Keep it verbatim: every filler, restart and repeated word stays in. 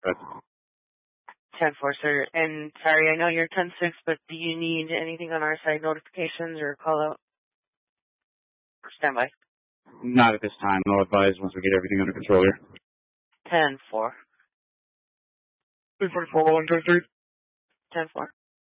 suspect. ten four, sir. And sorry, I know you're ten six, but do you need anything on our side, notifications or call out? Or stand by? Not at this time. I'll advise once we get everything under control here. ten four. three forty-four, one two three. ten four.